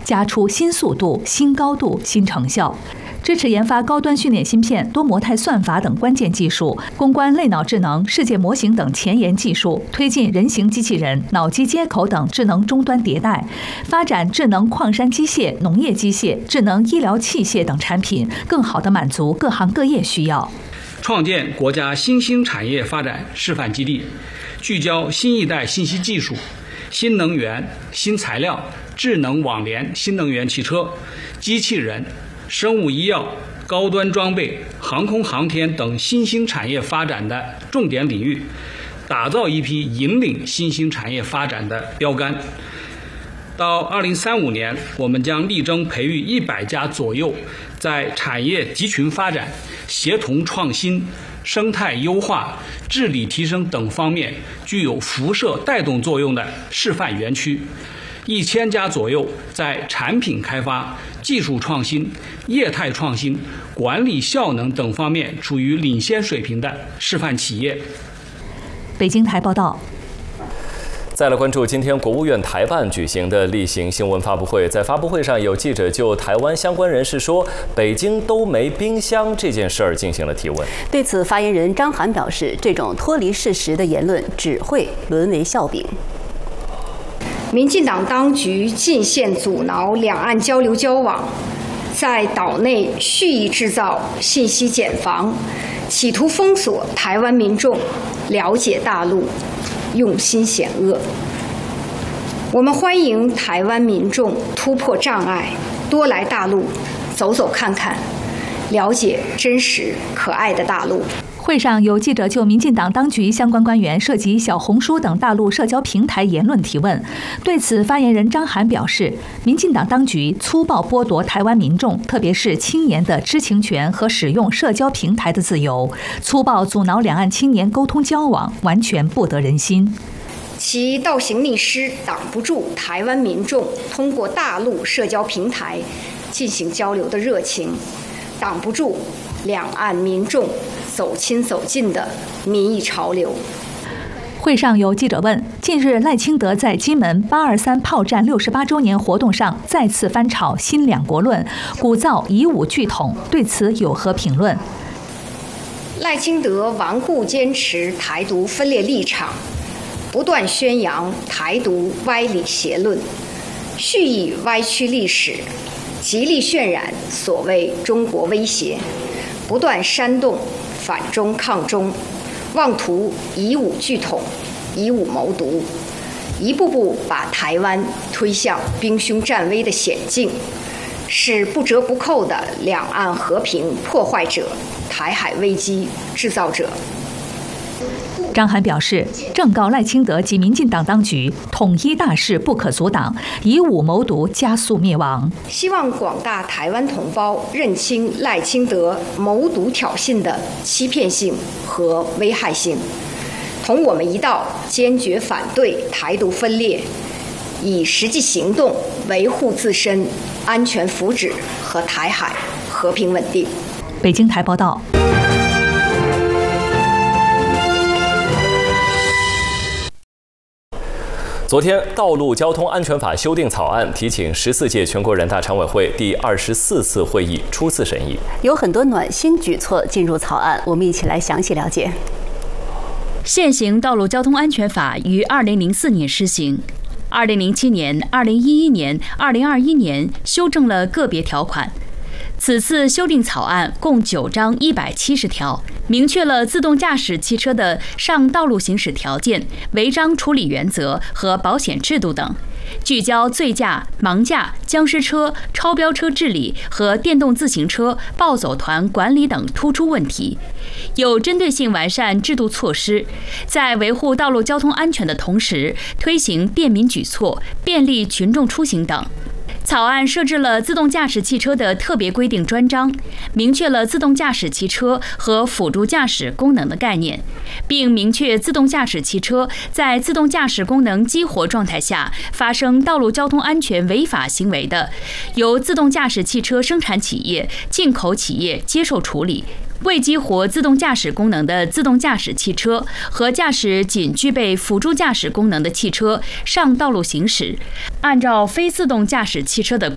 加出新速度、新高度、新成效。支持研发高端训练芯片、多模态算法等关键技术，攻关类脑智能、世界模型等前沿技术，推进人形机器人、脑机接口等智能终端迭代，发展智能矿山机械、农业机械、智能医疗器械等产品，更好地满足各行各业需要。 创建国家新兴产业发展示范基地，聚焦新一代信息技术、新能源、新材料、智能网联、新能源汽车、机器人、生物医药、高端装备、航空航天等新兴产业发展的重点领域，打造一批引领新兴产业发展的标杆。到2035年，我们将力争培育100家左右在产业集群发展、协同创新、生态优化、治理提升等方面具有辐射带动作用的示范园区，1000家左右在产品开发、技术创新、业态创新、管理效能等方面处于领先水平的示范企业。 北京台报道。 再来关注今天国务院台办举行的例行新闻发布会，在发布会上，有记者就台湾相关人士说北京都没冰箱这件事儿进行了提问。 对此，发言人张涵表示，这种脱离事实的言论只会沦为笑柄。 民进党当局尽限阻挠两岸交流交往，在岛内蓄意制造信息茧房，企图封锁台湾民众了解大陆，用心险恶。我们欢迎台湾民众突破障碍，多来大陆走走看看，了解真实可爱的大陆。 会上有记者就民进党当局相关官员涉及小红书等大陆社交平台言论提问，对此发言人张涵表示，民进党当局粗暴剥夺台湾民众，特别是青年的知情权和使用社交平台的自由，粗暴阻挠两岸青年沟通交往，完全不得人心。 其倒行逆施，挡不住台湾民众通过大陆社交平台进行交流的热情，挡不住两岸民众走亲走近的民意潮流。 会上有记者问，近日赖清德在金门823炮战68周年活动上再次翻炒新两国论，鼓噪以武拒统，对此有何评论？ 赖清德顽固坚持台独分裂立场，不断宣扬台独歪理邪论，蓄意歪曲历史，极力渲染所谓中国威胁，不断煽动反中抗中，妄图以武拒统，以武谋独，一步步把台湾推向兵凶战危的险境，是不折不扣的两岸和平破坏者、台海危机制造者。 张涵表示，正告赖清德及民进党当局，统一大势不可阻挡，以武谋独，加速灭亡。 希望广大台湾同胞认清赖清德谋独挑衅的欺骗性和危害性，同我们一道坚决反对台独分裂，以实际行动维护自身安全福祉和台海和平稳定。 北京台报道。 昨天，《道路交通安全法》修订草案提请14届全国人大常委会第24次会议初次审议， 有很多暖心举措进入草案，我们一起来详细了解。 现行《道路交通安全法》于2004年施行，2007年、2011年、2021年修正了个别条款。此次修订草案共9章170条，明确了自动驾驶汽车的上道路行驶条件、违章处理原则和保险制度等，聚焦醉驾、盲驾、僵尸车、超标车治理和电动自行车暴走团管理等突出问题，有针对性完善制度措施，在维护道路交通安全的同时，推行便民举措，便利群众出行等。草案设置了自动驾驶汽车的特别规定专章，明确了自动驾驶汽车和辅助驾驶功能的概念，并明确自动驾驶汽车在自动驾驶功能激活状态下发生道路交通安全违法行为的，由自动驾驶汽车生产企业、进口企业接受处理。未激活自动驾驶功能的自动驾驶汽车和驾驶仅具备辅助驾驶功能的汽车上道路行驶，按照非自动驾驶汽车的